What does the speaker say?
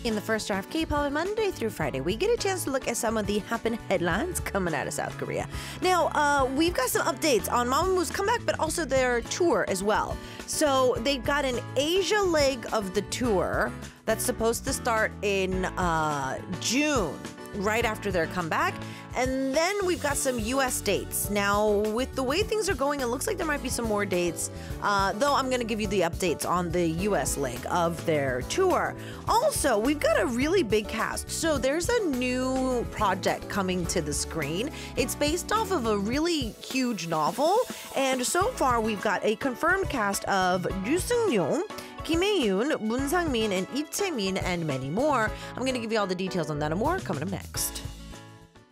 In the first hour of K-pop, Monday through Friday, we get a chance to look at some of the happen headlines coming out of South Korea. Now, we've got some updates on Mamamoo's comeback, but also their tour as well. So they've got an Asia leg of the tour that's supposed to start in June, right after their comeback. And then we've got some U.S. dates. Now, with the way things are going, it looks like there might be some more dates, though I'm going to give you the updates on the U.S. leg of their tour. Also, we've got a really big cast. So there's a new project coming to the screen. It's based off of a really huge novel. And so far, we've got a confirmed cast of Yoo Seung-yoon, Kim Hae-yoon, Moon Sang-min, and Lee Chae-min, and many more. I'm going to give you all the details on that and more coming up next.